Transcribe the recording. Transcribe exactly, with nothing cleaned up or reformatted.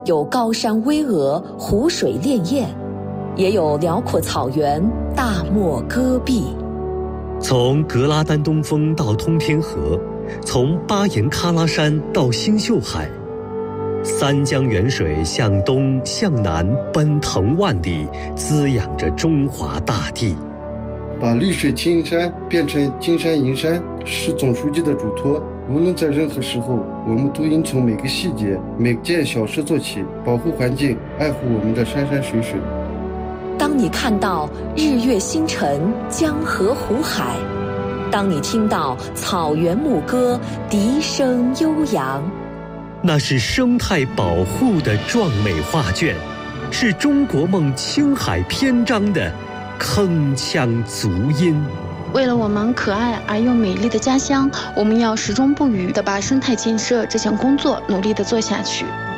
有高山巍峨，湖水潋滟，也有辽阔草原，大漠戈壁。 从格拉丹东峰到通天河，从巴颜喀拉山到星宿海，三江源水向东向南奔腾万里，滋养着中华大地。 把绿水青山变成金山银山，是总书记的嘱托。无论在任何时候，我们都应从每个细节、每件小事做起，保护环境，爱护我们的山山水水。 当你看到日月星辰、江河湖海，当你听到草原牧歌、笛声悠扬， 那是生态保护的壮美画卷，是中国梦青海篇章的铿锵足音。 为了我们可爱而又美丽的家乡，我们要始终不渝地把生态建设这项工作努力地做下去。